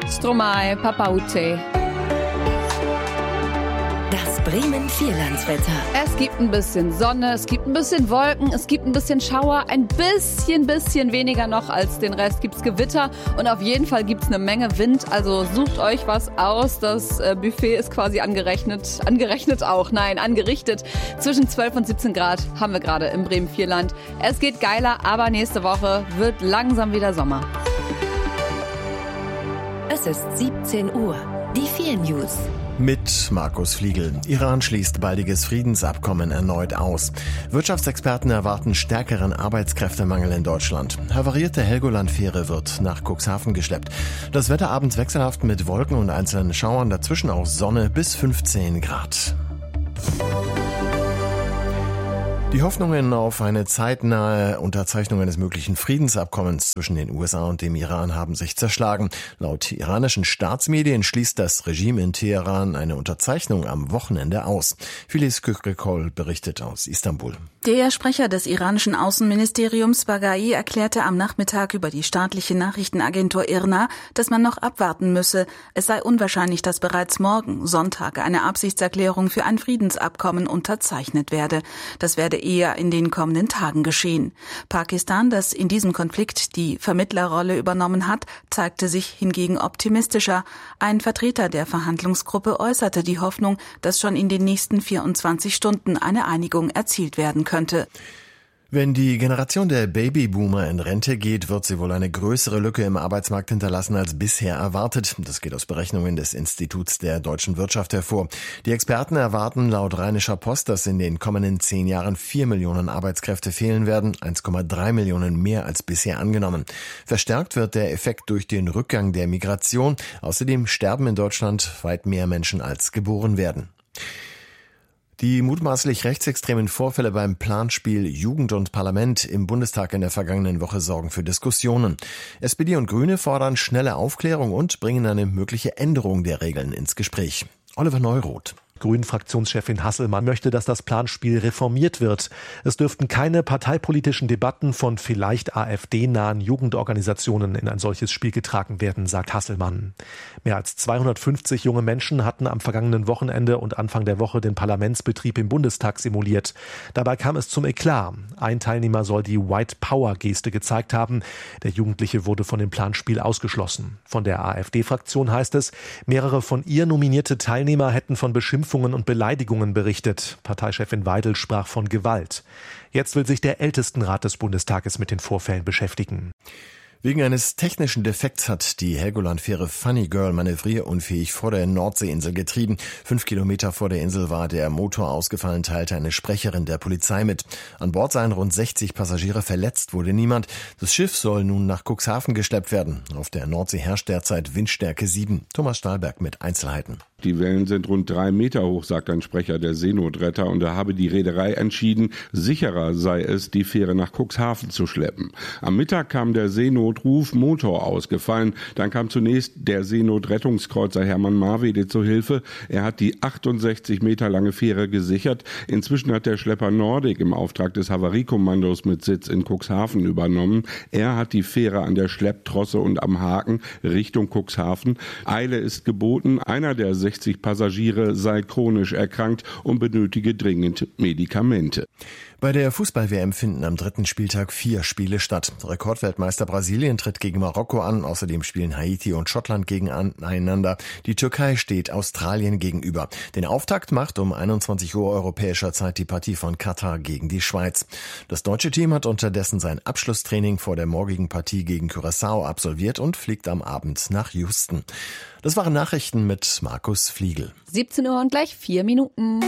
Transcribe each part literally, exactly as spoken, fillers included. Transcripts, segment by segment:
Stromae, Papaute. Das Bremen-Vierlandswetter. Es gibt ein bisschen Sonne, es gibt ein bisschen Wolken, es gibt ein bisschen Schauer, ein bisschen, bisschen weniger noch als den Rest gibt's Gewitter und auf jeden Fall gibt's eine Menge Wind, also sucht euch was aus. Das Buffet ist quasi angerechnet, angerechnet auch, nein, angerichtet. Zwischen zwölf und siebzehn Grad haben wir gerade im Bremen-Vierland. Es geht geiler, aber nächste Woche wird langsam wieder Sommer. Es ist siebzehn Uhr. Die vier News. Mit Markus Fliegel. Iran schließt baldiges Friedensabkommen erneut aus. Wirtschaftsexperten erwarten stärkeren Arbeitskräftemangel in Deutschland. Havarierte Helgoland-Fähre wird nach Cuxhaven geschleppt. Das Wetter abends wechselhaft mit Wolken und einzelnen Schauern, dazwischen auch Sonne bis fünfzehn Grad. Die Hoffnungen auf eine zeitnahe Unterzeichnung eines möglichen Friedensabkommens zwischen den U S A und dem Iran haben sich zerschlagen. Laut iranischen Staatsmedien schließt das Regime in Teheran eine Unterzeichnung am Wochenende aus. Filiz Kükrikol berichtet aus Istanbul. Der Sprecher des iranischen Außenministeriums Baghai erklärte am Nachmittag über die staatliche Nachrichtenagentur I R N A, dass man noch abwarten müsse. Es sei unwahrscheinlich, dass bereits morgen, Sonntag, eine Absichtserklärung für ein Friedensabkommen unterzeichnet werde. Das werde eher in den kommenden Tagen geschehen. Pakistan, das in diesem Konflikt die Vermittlerrolle übernommen hat, zeigte sich hingegen optimistischer. Ein Vertreter der Verhandlungsgruppe äußerte die Hoffnung, dass schon in den nächsten vierundzwanzig Stunden eine Einigung erzielt werden könnte. Wenn die Generation der Babyboomer in Rente geht, wird sie wohl eine größere Lücke im Arbeitsmarkt hinterlassen als bisher erwartet. Das geht aus Berechnungen des Instituts der deutschen Wirtschaft hervor. Die Experten erwarten laut Rheinischer Post, dass in den kommenden zehn Jahren vier Millionen Arbeitskräfte fehlen werden, eins Komma drei Millionen mehr als bisher angenommen. Verstärkt wird der Effekt durch den Rückgang der Migration. Außerdem sterben in Deutschland weit mehr Menschen als geboren werden. Die mutmaßlich rechtsextremen Vorfälle beim Planspiel Jugend und Parlament im Bundestag in der vergangenen Woche sorgen für Diskussionen. S P D und Grüne fordern schnelle Aufklärung und bringen eine mögliche Änderung der Regeln ins Gespräch. Oliver Neuroth. Grünen-Fraktionschefin Hasselmann möchte, dass das Planspiel reformiert wird. Es dürften keine parteipolitischen Debatten von vielleicht AfD-nahen Jugendorganisationen in ein solches Spiel getragen werden, sagt Hasselmann. Mehr als zweihundertfünfzig junge Menschen hatten am vergangenen Wochenende und Anfang der Woche den Parlamentsbetrieb im Bundestag simuliert. Dabei kam es zum Eklat. Ein Teilnehmer soll die White Power-Geste gezeigt haben. Der Jugendliche wurde von dem Planspiel ausgeschlossen. Von der AfD-Fraktion heißt es, mehrere von ihr nominierte Teilnehmer hätten von Beschimpfungen und Beleidigungen berichtet. Parteichefin Weidel sprach von Gewalt. Jetzt will sich der Ältestenrat des Bundestages mit den Vorfällen beschäftigen. Wegen eines technischen Defekts hat die Helgoland-Fähre Funny Girl manövrierunfähig vor der Nordseeinsel getrieben. Fünf Kilometer vor der Insel war der Motor ausgefallen, teilte eine Sprecherin der Polizei mit. An Bord seien rund sechzig Passagiere, verletzt wurde niemand. Das Schiff soll nun nach Cuxhaven geschleppt werden. Auf der Nordsee herrscht derzeit Windstärke sieben. Thomas Stahlberg mit Einzelheiten. Die Wellen sind rund drei Meter hoch, sagt ein Sprecher der Seenotretter, und da habe die Reederei entschieden, sicherer sei es, die Fähre nach Cuxhaven zu schleppen. Am Mittag kam der Seenotruf, Motor ausgefallen. Dann kam zunächst der Seenotrettungskreuzer Hermann Marwede zu Hilfe. Er hat die achtundsechzig Meter lange Fähre gesichert. Inzwischen hat der Schlepper Nordic im Auftrag des Havariekommandos mit Sitz in Cuxhaven übernommen. Er hat die Fähre an der Schlepptrosse und am Haken Richtung Cuxhaven. Eile ist geboten. Einer der sechzig Passagiere sei chronisch erkrankt und benötige dringend Medikamente. Bei der Fußball-W M finden am dritten Spieltag vier Spiele statt. Rekordweltmeister Brasilien tritt gegen Marokko an. Außerdem spielen Haiti und Schottland gegeneinander. Die Türkei steht Australien gegenüber. Den Auftakt macht um einundzwanzig Uhr europäischer Zeit die Partie von Katar gegen die Schweiz. Das deutsche Team hat unterdessen sein Abschlusstraining vor der morgigen Partie gegen Curaçao absolviert und fliegt am Abend nach Houston. Das waren Nachrichten mit Markus Fliegel. siebzehn Uhr und gleich vier Minuten.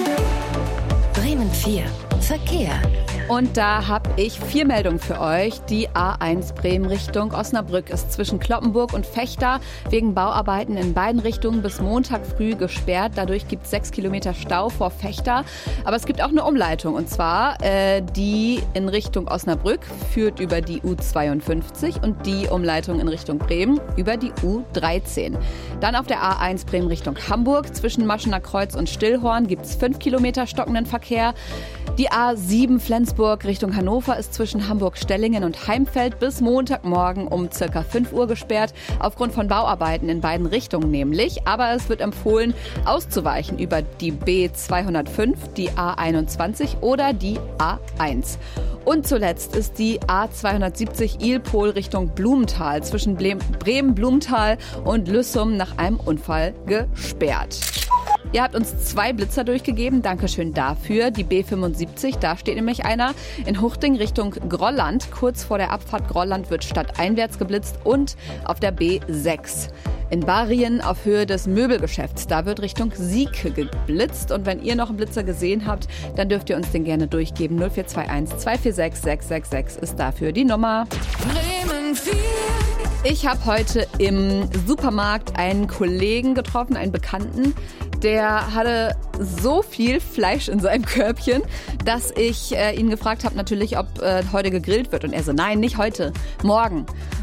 Bremen vier. Verkehr. Und da habe ich vier Meldungen für euch. Die A eins Bremen Richtung Osnabrück ist zwischen Cloppenburg und Vechta wegen Bauarbeiten in beiden Richtungen bis Montag früh gesperrt. Dadurch gibt es sechs Kilometer Stau vor Vechta. Aber es gibt auch eine Umleitung. Und zwar äh, die in Richtung Osnabrück führt über die U zweiundfünfzig und die Umleitung in Richtung Bremen über die U dreizehn. Dann auf der A eins Bremen Richtung Hamburg zwischen Maschener Kreuz und Stillhorn gibt es fünf Kilometer stockenden Verkehr. Die A sieben Flensburg Regensburg Richtung Hannover ist zwischen Hamburg-Stellingen und Heimfeld bis Montagmorgen um circa fünf Uhr gesperrt, aufgrund von Bauarbeiten in beiden Richtungen nämlich. Aber es wird empfohlen, auszuweichen über die B zweihundertfünf, die A einundzwanzig oder die A eins. Und zuletzt ist die A zweihundertsiebzig Ilpol Richtung Blumenthal zwischen Bremen-Blumenthal und Lüssum nach einem Unfall gesperrt. Ihr habt uns zwei Blitzer durchgegeben, Dankeschön dafür. Die B fünfundsiebzig, da steht nämlich einer in Huchting Richtung Grolland. Kurz vor der Abfahrt Grolland wird stadteinwärts geblitzt und auf der B sechs. In Barrien auf Höhe des Möbelgeschäfts, da wird Richtung Sieke geblitzt. Und wenn ihr noch einen Blitzer gesehen habt, dann dürft ihr uns den gerne durchgeben. null vier zwei eins, zwei vier sechs, sechs sechs sechs ist dafür die Nummer. Bremen vier. Ich habe heute im Supermarkt einen Kollegen getroffen, einen Bekannten, der hatte so viel Fleisch in seinem Körbchen, dass ich äh, ihn gefragt habe natürlich, ob äh, heute gegrillt wird. Und er so, nein, nicht heute, morgen.